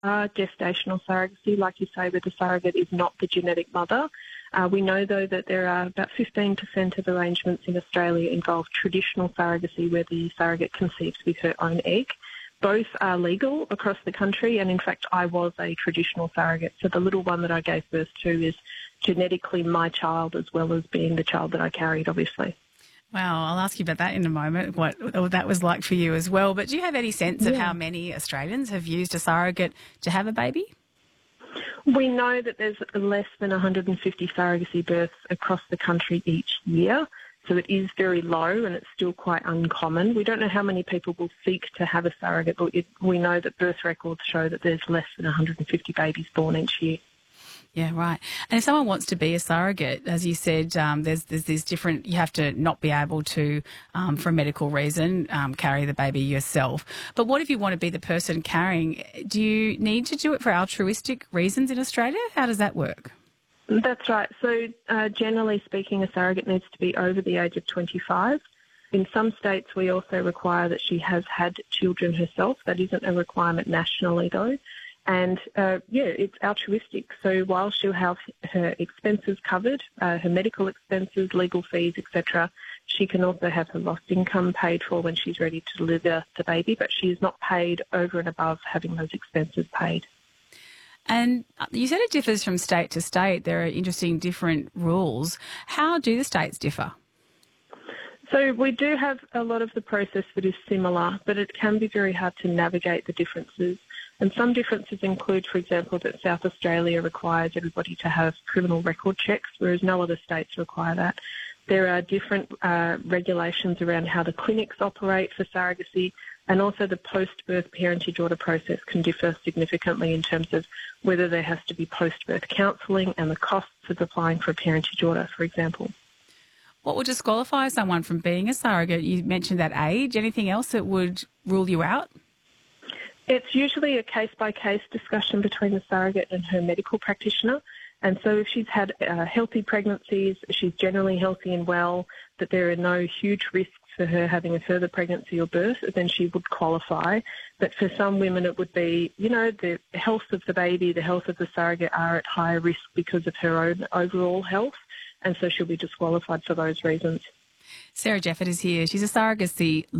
Gestational surrogacy, like you say, where the surrogate is not the genetic mother. We know, though, that there are about 15% of arrangements in Australia involve traditional surrogacy, where the surrogate conceives with her own egg. Both are legal across the country, and in fact I was a traditional surrogate. So the little one that I gave birth to is genetically my child, as well as being the child that I carried, obviously. Wow, I'll ask you about that in a moment, what that was like for you as well. But do you have any sense of how many Australians have used a surrogate to have a baby? We know that there's less than 150 surrogacy births across the country each year. So it is very low, and it's still quite uncommon. We don't know how many people will seek to have a surrogate, but we know that birth records show that there's less than 150 babies born each year. Yeah, right. And if someone wants to be a surrogate, as you said, there's these different, you have to not be able to, for a medical reason, carry the baby yourself. But what if you want to be the person carrying? Do you need to do it for altruistic reasons in Australia? How does that work? That's right. So generally speaking, a surrogate needs to be over the age of 25. In some states, we also require that she has had children herself. That isn't a requirement nationally, though. And, it's altruistic. So while she'll have her expenses covered, her medical expenses, legal fees, etc., she can also have her lost income paid for when she's ready to deliver the baby, but she is not paid over and above having those expenses paid. And you said it differs from state to state. There are interesting different rules. How do the states differ? So we do have a lot of the process that is similar, but it can be very hard to navigate the differences. And some differences include, for example, that South Australia requires everybody to have criminal record checks, whereas no other states require that. There are different regulations around how the clinics operate for surrogacy, and also the post-birth parentage order process can differ significantly in terms of whether there has to be post-birth counselling and the costs of applying for a parentage order, for example. What would disqualify someone from being a surrogate? You mentioned that age. Anything else that would rule you out? It's usually a case-by-case discussion between the surrogate and her medical practitioner. And so if she's had healthy pregnancies, she's generally healthy and well, that there are no huge risks for her having a further pregnancy or birth, then she would qualify. But for some women it would be, the health of the baby, the health of the surrogate are at higher risk because of her own overall health, and so she'll be disqualified for those reasons. Sarah Jeffert is here. She's a surrogacy